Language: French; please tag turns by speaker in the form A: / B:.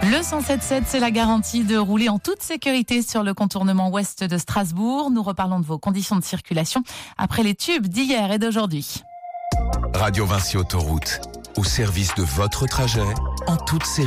A: Le 107.7, c'est la garantie de rouler en toute sécurité sur le contournement ouest de Strasbourg. Nous reparlons de vos conditions de circulation après les tubes d'hier et d'aujourd'hui.
B: Radio Vinci Autoroute, au service de votre trajet, en toute sécurité.